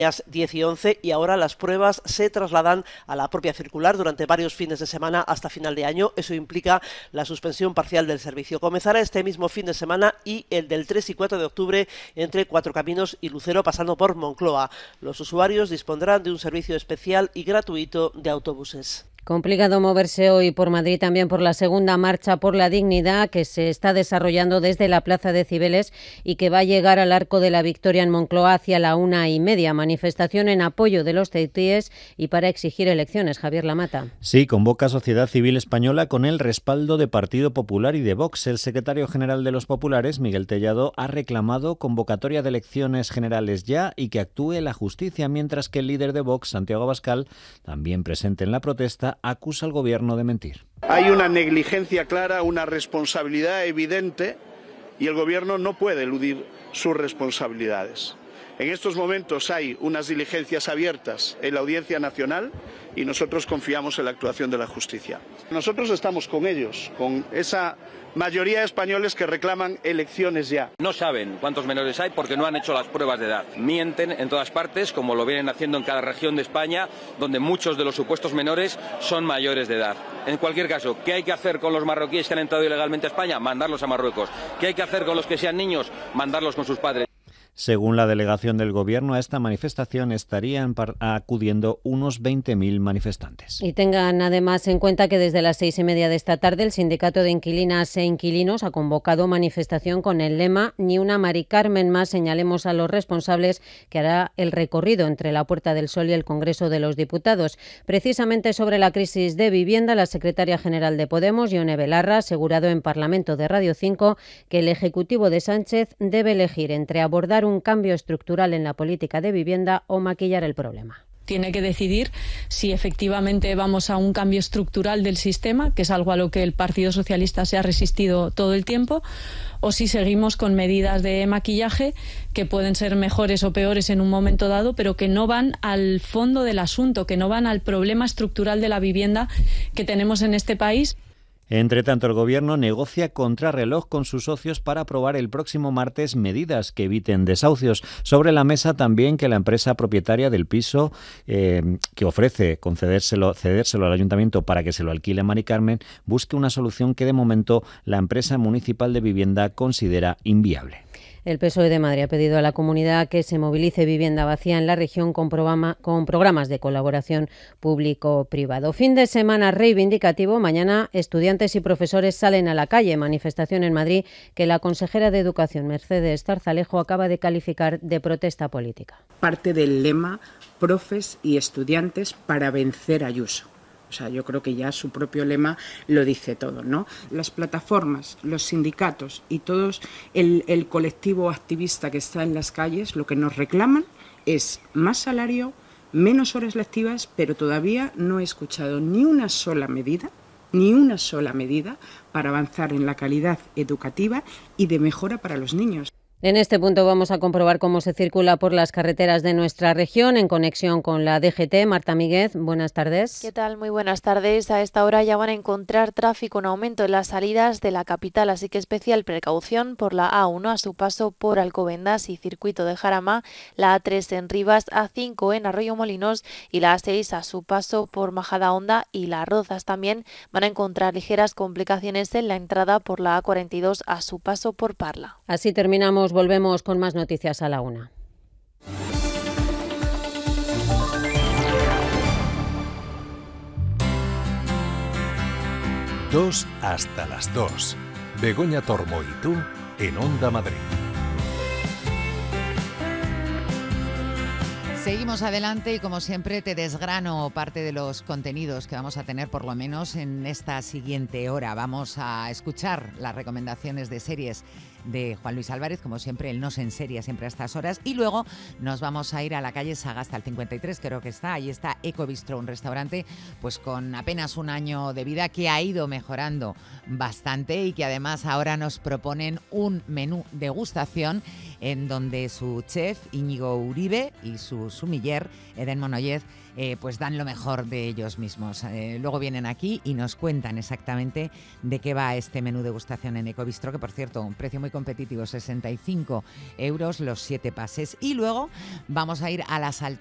10 y 11 y ahora las pruebas se trasladan a la propia circular durante varios fines de semana hasta final de año. Eso implica la suspensión parcial del servicio. Comenzará este mismo fin de semana y el del 3 y 4 de octubre entre Cuatro Caminos y Lucero, pasando por Moncloa. Los usuarios dispondrán de un servicio especial y gratuito de autobuses. Complicado moverse hoy por Madrid, también por la segunda marcha por la dignidad que se está desarrollando desde la Plaza de Cibeles y que va a llegar al Arco de la Victoria en Moncloa hacia la 1:30. Manifestación en apoyo de los ceitíes y para exigir elecciones. Javier Lamata. Sí, convoca Sociedad Civil Española con el respaldo de Partido Popular y de Vox. El secretario general de los populares, Miguel Tellado, ha reclamado convocatoria de elecciones generales ya y que actúe la justicia, mientras que el líder de Vox, Santiago Abascal, también presente en la protesta, acusa al gobierno de mentir. Hay una negligencia clara, una responsabilidad evidente y el gobierno no puede eludir sus responsabilidades. En estos momentos hay unas diligencias abiertas en la Audiencia Nacional y nosotros confiamos en la actuación de la justicia. Nosotros estamos con ellos, con esa mayoría de españoles que reclaman elecciones ya. No saben cuántos menores hay porque no han hecho las pruebas de edad. Mienten en todas partes, como lo vienen haciendo en cada región de España, donde muchos de los supuestos menores son mayores de edad. En cualquier caso, ¿qué hay que hacer con los marroquíes que han entrado ilegalmente a España? Mandarlos a Marruecos. ¿Qué hay que hacer con los que sean niños? Mandarlos con sus padres. Según la delegación del Gobierno, a esta manifestación estarían acudiendo unos 20.000 manifestantes. Y tengan además en cuenta que desde las 6:30 de esta tarde el Sindicato de Inquilinas e Inquilinos ha convocado manifestación con el lema "Ni una Mari Carmen más, señalemos a los responsables", que hará el recorrido entre la Puerta del Sol y el Congreso de los Diputados. Precisamente sobre la crisis de vivienda, la secretaria general de Podemos, Ione Belarra, ha asegurado en Parlamento de Radio 5 que el Ejecutivo de Sánchez debe elegir entre abordar un cambio estructural en la política de vivienda o maquillar el problema. Tiene que decidir si efectivamente vamos a un cambio estructural del sistema, que es algo a lo que el Partido Socialista se ha resistido todo el tiempo, o si seguimos con medidas de maquillaje que pueden ser mejores o peores en un momento dado, pero que no van al fondo del asunto, que no van al problema estructural de la vivienda que tenemos en este país. Entre tanto, el Gobierno negocia contrarreloj con sus socios para aprobar el próximo martes medidas que eviten desahucios. Sobre la mesa también que la empresa propietaria del piso que ofrece cedérselo al Ayuntamiento para que se lo alquile a Mari Carmen busque una solución que de momento la empresa municipal de vivienda considera inviable. El PSOE de Madrid ha pedido a la comunidad que se movilice vivienda vacía en la región con programas de colaboración público-privado. Fin de semana reivindicativo. Mañana estudiantes y profesores salen a la calle. Manifestación en Madrid que la consejera de Educación, Mercedes Zarzalejo, acaba de calificar de protesta política. Parte del lema "Profes y estudiantes para vencer a Ayuso". O sea, yo creo que ya su propio lema lo dice todo, ¿no? Las plataformas, los sindicatos y todo el colectivo activista que está en las calles, lo que nos reclaman es más salario, menos horas lectivas, pero todavía no he escuchado ni una sola medida para avanzar en la calidad educativa y de mejora para los niños. En este punto vamos a comprobar cómo se circula por las carreteras de nuestra región en conexión con la DGT. Marta Míguez, buenas tardes. ¿Qué tal? Muy buenas tardes. A esta hora ya van a encontrar tráfico en aumento en las salidas de la capital, así que especial precaución por la A1 a su paso por Alcobendas y Circuito de Jarama, la A3 en Rivas, A5 en Arroyo Molinos y la A6 a su paso por Majadahonda y Las Rozas. También van a encontrar ligeras complicaciones en la entrada por la A42 a su paso por Parla. Así terminamos. Volvemos con más noticias a la 1. Dos hasta las 2. Begoña Tormo y tú en Onda Madrid. Seguimos adelante y como siempre te desgrano parte de los contenidos que vamos a tener por lo menos en esta siguiente hora. Vamos a escuchar las recomendaciones de series de Juan Luis Álvarez, como siempre, él nos enseria siempre a estas horas, y luego nos vamos a ir a la calle Sagasta, al 53, creo que está, ahí está Ecobistro, un restaurante pues con apenas un año de vida que ha ido mejorando bastante y que además ahora nos proponen un menú degustación en donde su chef Íñigo Uribe y su sumiller Eden Monoyez pues dan lo mejor de ellos mismos. Luego vienen aquí y nos cuentan exactamente de qué va este menú degustación en Ecobistro, que por cierto, un precio muy muy competitivo, 65 € los 7 pases. Y luego vamos a ir a las